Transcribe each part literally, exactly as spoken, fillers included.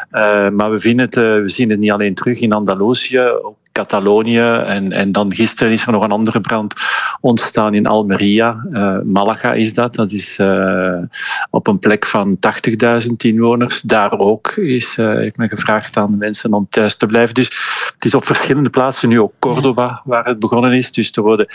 Uh, maar we, vinden het, uh, we zien het niet alleen terug in Andalusië, ook Catalonië. En, en dan gisteren is er nog een andere brand ontstaan in Almeria. Uh, Malaga is dat. Dat is uh, op een plek van tachtigduizend inwoners. Daar ook is, uh, heeft men gevraagd aan de mensen om thuis te blijven. Dus het is op verschillende plaatsen. Nu ook Córdoba, waar het begonnen is. Dus er worden,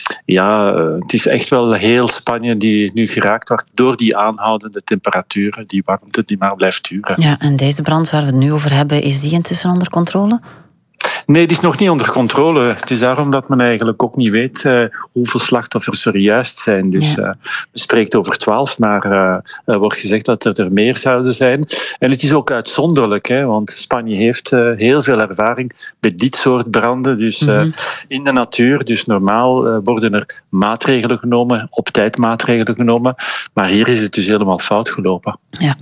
ja, het is echt wel heel Spanje die nu geraakt wordt door die aanhoudende temperaturen, die warmte die maar blijft duren. Ja, en deze brand waar we het nu over hebben, is die intussen onder controle? Nee, die is nog niet onder controle. Het is daarom dat men eigenlijk ook niet weet uh, hoeveel slachtoffers er juist zijn. Dus ja. uh, men spreekt over twaalf, maar uh, er wordt gezegd dat er, er meer zouden zijn. En het is ook uitzonderlijk, hè, want Spanje heeft uh, heel veel ervaring met dit soort branden. Dus uh, mm-hmm. in de natuur. Dus normaal uh, worden er maatregelen genomen, op tijd maatregelen genomen. Maar hier is het dus helemaal fout gelopen. Ja.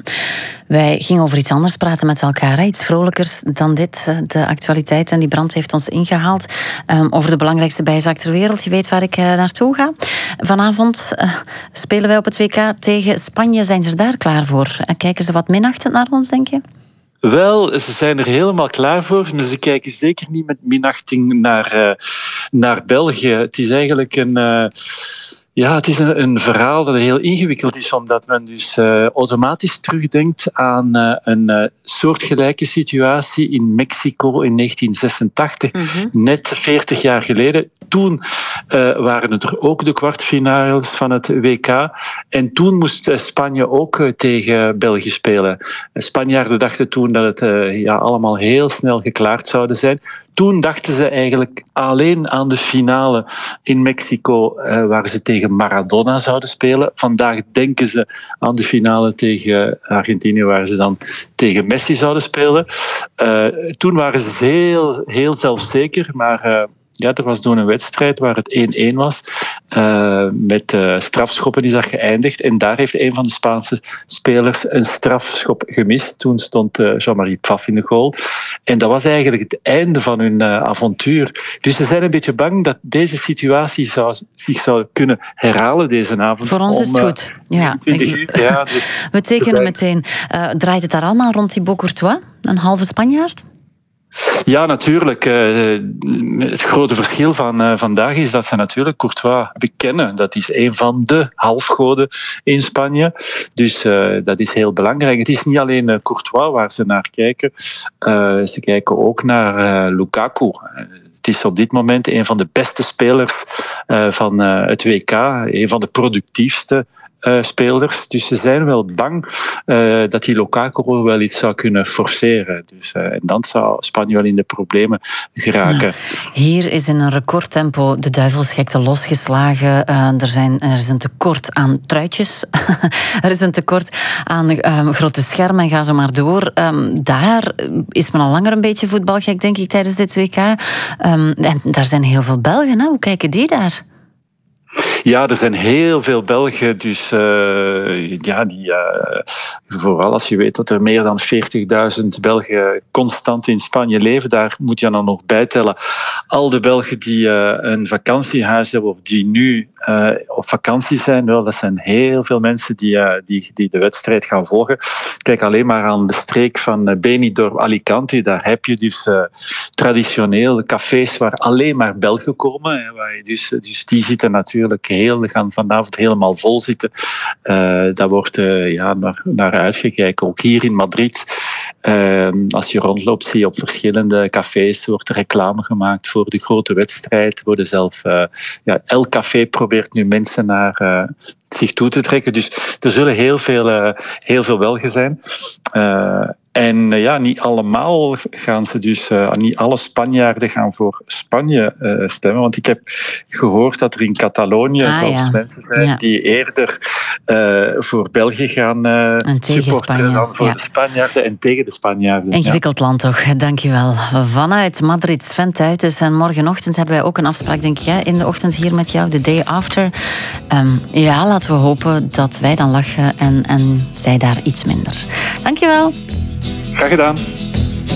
Wij gingen over iets anders praten met elkaar. Hè? Iets vrolijkers dan dit. De actualiteit en die brand heeft ons ingehaald. Um, over de belangrijkste bijzaak ter wereld. Je weet waar ik uh, naartoe ga. Vanavond uh, spelen wij op het W K tegen Spanje. Zijn ze er daar klaar voor? En kijken ze wat minachtend naar ons, denk je? Wel, ze zijn er helemaal klaar voor, maar ze kijken zeker niet met minachting naar, uh, naar België. Het is eigenlijk een... Uh, Ja, het is een, een verhaal dat heel ingewikkeld is, omdat men dus uh, automatisch terugdenkt aan uh, een uh, soortgelijke situatie in Mexico in negentien zesentachtig, mm-hmm. net veertig jaar geleden. Toen uh, waren het er ook de kwartfinales van het W K. En toen moest uh, Spanje ook uh, tegen België spelen. Uh, Spanjaarden dachten toen dat het uh, ja, allemaal heel snel geklaard zouden zijn. Toen dachten ze eigenlijk alleen aan de finale in Mexico, uh, waar ze tegen Maradona zouden spelen. Vandaag denken ze aan de finale tegen Argentinië, waar ze dan tegen Messi zouden spelen. Uh, toen waren ze heel, heel zelfzeker, maar... Uh, Ja, er was toen een wedstrijd waar het één-één was. Uh, met uh, strafschoppen is dat geëindigd. En daar heeft een van de Spaanse spelers een strafschop gemist. Toen stond uh, Jean-Marie Pfaff in de goal. En dat was eigenlijk het einde van hun uh, avontuur. Dus ze zijn een beetje bang dat deze situatie zou, zich zou kunnen herhalen deze avond. Voor ons om, is het goed. Ja. twintig uur, ja, dus we tekenen meteen. Uh, draait het daar allemaal rond Thibaut Courtois? Een halve Spanjaard? Ja, natuurlijk. Het grote verschil van vandaag is dat ze natuurlijk Courtois bekennen. Dat is een van de halfgoden in Spanje. Dus uh, dat is heel belangrijk. Het is niet alleen Courtois waar ze naar kijken. Uh, ze kijken ook naar uh, Lukaku. Het is op dit moment een van de beste spelers uh, van uh, het W K. Een van de productiefste Uh, spelers. Dus ze zijn wel bang uh, dat die Lukaku wel iets zou kunnen forceren. Dus, uh, en dan zou Spanje wel in de problemen geraken. Ja. Hier is in een recordtempo de duivelsgekte losgeslagen. Uh, er, zijn, er is een tekort aan truitjes. Er is een tekort aan uh, grote schermen en ga zo maar door. Um, daar is men al langer een beetje voetbalgek, denk ik, tijdens dit W K. Um, en daar zijn heel veel Belgen. Hè? Hoe kijken die daar? Ja, er zijn heel veel Belgen, dus uh, ja, die, uh, vooral als je weet dat er meer dan veertigduizend Belgen constant in Spanje leven, daar moet je dan nog bijtellen al de Belgen die uh, een vakantiehuis hebben of die nu uh, op vakantie zijn. Wel, dat zijn heel veel mensen die, uh, die, die de wedstrijd gaan volgen. Kijk alleen maar aan de streek van Benidorm, Alicante, daar heb je dus uh, traditioneel cafés waar alleen maar Belgen komen. Hè, waar je dus, dus die zitten natuurlijk heel, gaan vanavond helemaal vol zitten. Uh, daar wordt uh, ja, naar, naar uitgekeken. Ook hier in Madrid, uh, als je rondloopt, zie je op verschillende cafés wordt er reclame gemaakt voor de grote wedstrijd. Worden zelf, uh, ja, elk café probeert nu mensen naar uh, zich toe te trekken. Dus er zullen heel veel, uh, heel veel Belgen zijn. Uh, En uh, ja, niet allemaal gaan ze dus, uh, niet alle Spanjaarden gaan voor Spanje uh, stemmen. Want ik heb gehoord dat er in Catalonië ah, zelfs ja. mensen zijn ja. die eerder uh, voor België gaan uh, supporteren dan voor ja. de Spanjaarden en tegen de Spanjaarden. Ingewikkeld ja. land toch, dankjewel. Vanuit Madrid, Sven Tuitens. En morgenochtend hebben wij ook een afspraak, denk ik, hè, in de ochtend hier met jou, de day after. Um, ja, laten we hopen dat wij dan lachen en, en zij daar iets minder. Dankjewel. Graag gedaan.